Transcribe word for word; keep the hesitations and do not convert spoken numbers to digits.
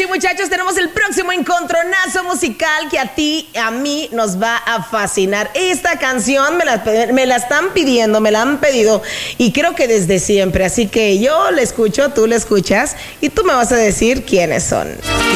muchachos, tenemos el próximo encontronazo musical que a ti, a mí, nos va a fascinar. Esta canción me la, me la están pidiendo, me la han pedido y creo que desde siempre. Así que yo la escucho, tú la escuchas y tú me vas a decir quiénes son.